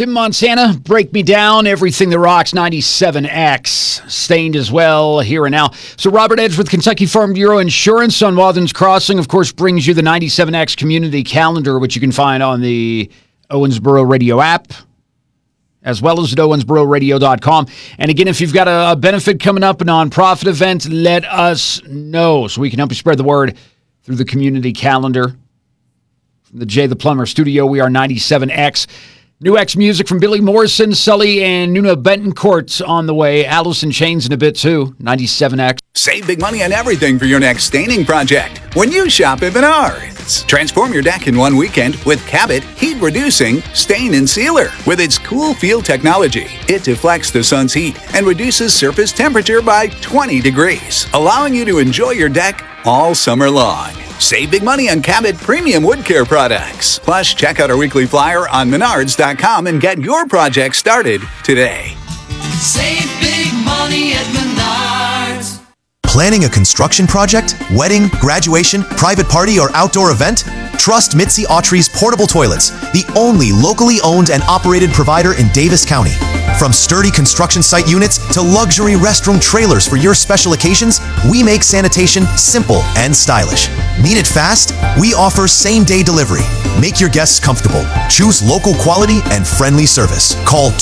Tim Montana, Break Me Down, Everything That Rocks, 97X, Stained as well, Here and Now. So Robert Edge with Kentucky Farm Bureau Insurance on Walden's Crossing, of course, brings you the 97X community calendar, which you can find on the Owensboro Radio app, as well as at owensbororadio.com. And again, if you've got a benefit coming up, a nonprofit event, let us know so we can help you spread the word through the community calendar. From the Jay the Plumber studio, we are 97X. New X music from Billy Morrison, Sully, and Nuna Bentoncourt on the way. Alice in Chains in a bit, too. 97X. Save big money on everything for your next staining project when you shop at Menards. Transform your deck in one weekend with Cabot Heat Reducing Stain and Sealer. With its cool feel technology, it deflects the sun's heat and reduces surface temperature by 20 degrees, allowing you to enjoy your deck all summer long. Save big money on Cabot premium wood care products. Plus, check out our weekly flyer on Menards.com and get your project started today. Save big money at Menards. Planning a construction project, wedding, graduation, private party, or outdoor event? Trust Mitzi Autry's Portable Toilets, the only locally owned and operated provider in Davis County. From sturdy construction site units to luxury restroom trailers for your special occasions, we make sanitation simple and stylish. Need it fast? We offer same-day delivery. Make your guests comfortable. Choose local quality and friendly service. Call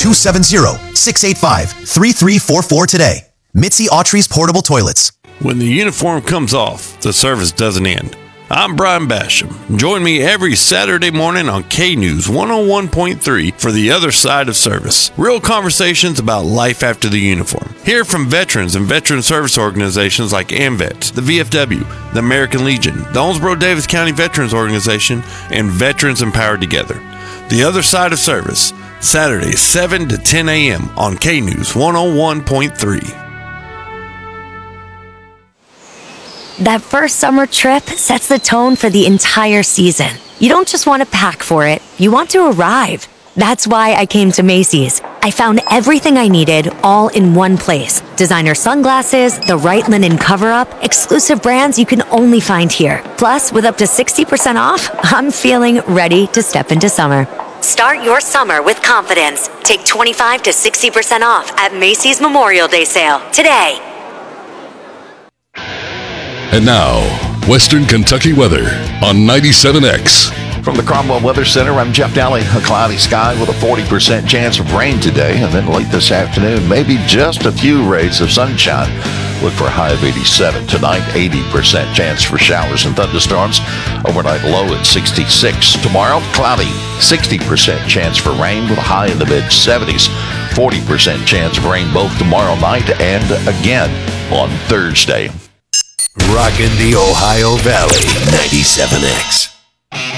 270-685-3344 today. Mitzi Autry's Portable Toilets. When the uniform comes off, the service doesn't end. I'm Brian Basham. Join me every Saturday morning on K-News 101.3 for The Other Side of Service. Real conversations about life after the uniform. Hear from veterans and veteran service organizations like AMVETS, the VFW, the American Legion, the Owensboro-Davis County Veterans Organization, and Veterans Empowered Together. The Other Side of Service, Saturdays 7 to 10 a.m. on K-News 101.3. That first summer trip sets the tone for the entire season. You don't just want to pack for it, you want to arrive. That's why I came to Macy's. I found everything I needed all in one place. Designer sunglasses, the right linen cover-up, exclusive brands you can only find here. Plus, with up to 60% off, I'm feeling ready to step into summer. Start your summer with confidence. Take 25 to 60% off at Macy's Memorial Day sale today. And now, Western Kentucky weather on 97X. From the Cromwell Weather Center, I'm Jeff Daly. A cloudy sky with a 40% chance of rain today, and then late this afternoon, maybe just a few rays of sunshine. Look for a high of 87. Tonight, 80% chance for showers and thunderstorms. Overnight low at 66. Tomorrow, cloudy, 60% chance for rain with a high in the mid-70s. 40% chance of rain both tomorrow night and again on Thursday. Rockin' the Ohio Valley, 97X.